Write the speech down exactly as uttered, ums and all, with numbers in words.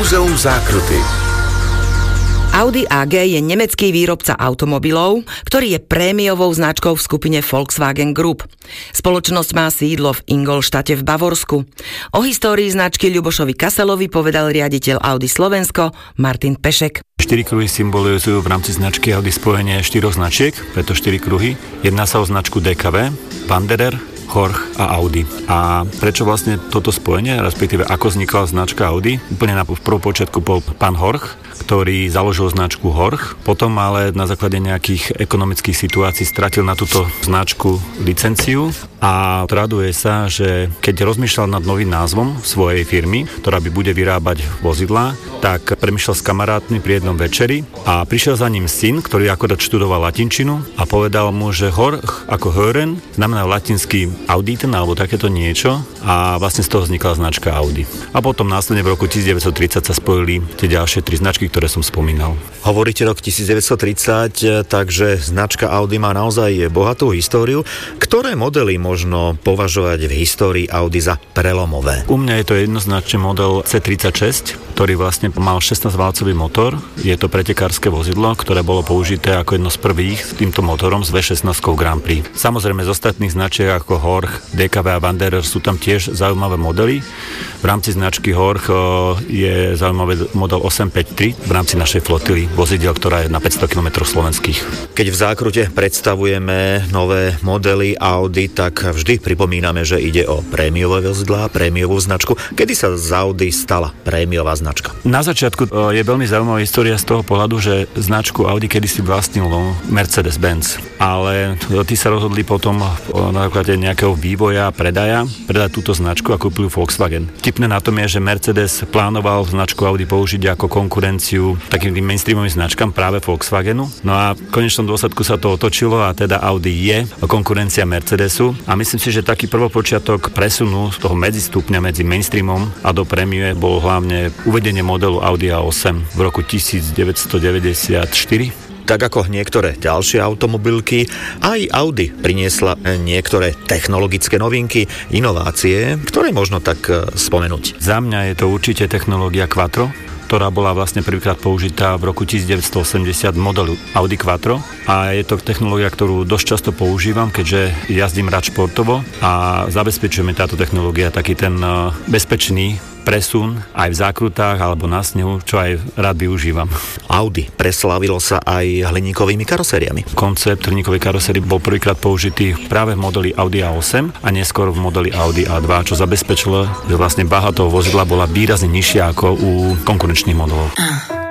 Múzeum zákruty. Audi á gé je nemecký výrobca automobilov, ktorý je prémiovou značkou v skupine Volkswagen Group. Spoločnosť má sídlo v Ingolštate v Bavorsku. O histórii značky Ľubošovi Kaselovi povedal riaditeľ Audi Slovensko Martin Pešek. Štyri kruhy symbolizujú v rámci značky Audi spojenie štyroch značiek, preto štyri kruhy. Jedná sa o značku dé ká vé, Wanderer, Horch a Audi. A prečo vlastne toto spojenie, respektíve ako vznikla značka Audi? Úplne na prvom počiatku bol pán Horch, ktorý založil značku Horch, potom ale na základe nejakých ekonomických situácií stratil na túto značku licenciu a traduje sa, že keď rozmýšľal nad novým názvom svojej firmy, ktorá by bude vyrábať vozidlá, tak premýšľal s kamarátmi pri jednom večeri a prišiel za ním syn, ktorý akorát študoval latinčinu a povedal mu, že Horch ako hören znamená latinský auditen alebo takéto niečo a vlastne z toho vznikla značka Audi. A potom následne v roku devätnásťtridsať sa spojili tie ďalšie tri značky, ktoré som spomínal. Hovoríte rok devätnásťtridsať, takže značka Audi má naozaj bohatú históriu. Ktoré modely možno považovať v histórii Audi za prelomové? U mňa je to jednoznačne model cé tridsaťšesť, ktorý vlastne mal šestnásťvalcový motor. Je to pretekárske vozidlo, ktoré bolo použité ako jedno z prvých s týmto motorom z vé šestnásť Grand Prix. Samozrejme z ostatných značiek ako Horch, dé ká vé a Wanderer sú tam tiež zaujímavé modely. V rámci značky Horch je zaujímavý model osemstopäťdesiattri v rámci našej flotily vozidel, ktorá je na päťsto kilometrov slovenských. Keď v zákrute predstavujeme nové modely Audi, tak vždy pripomíname, že ide o prémiové vozidlá, prémiovú značku. Kedy sa z Audi stala prémiová značka? Na začiatku je veľmi zaujímavá história z toho pohľadu, že značku Audi kedysi vlastnilo Mercedes-Benz, ale tí sa rozhodli potom na základe nejakého vývoja a predaja predať túto značku a kúpili Volkswagen. Vtipné na tom je, že Mercedes plánoval značku Audi použiť ako konkurenciu takým tým mainstreamovým značkám práve Volkswagenu. No a v konečnom dôsledku sa to otočilo a teda Audi je konkurencia Mercedesu a myslím si, že taký prvopočiatok presunu z toho medzistupňa medzi mainstreamom a do prémie bol hlavne uvedenie modelu Audi á osem v roku devätnásťdeväťdesiatštyri. Tak ako niektoré ďalšie automobilky, aj Audi priniesla niektoré technologické novinky, inovácie, ktoré možno tak spomenúť. Za mňa je to určite technológia Quattro, ktorá bola vlastne prvýkrát použitá v roku devätnásťstoosemdesiat modelu Audi Quattro a je to technológia, ktorú dosť často používam, keďže jazdím rád športovo a zabezpečujeme táto technológia taký ten bezpečný presun aj v zákrutách alebo na snehu, čo aj rád využívam. Audi preslávilo sa aj hliníkovými karosériami. Koncept hliníkovej karosérie bol prvýkrát použitý práve v modeli Audi á osem a neskôr v modeli Audi á dva, čo zabezpečilo, že vlastne váha toho vozidla bola výrazne nižšia ako u konkurenčných modelov.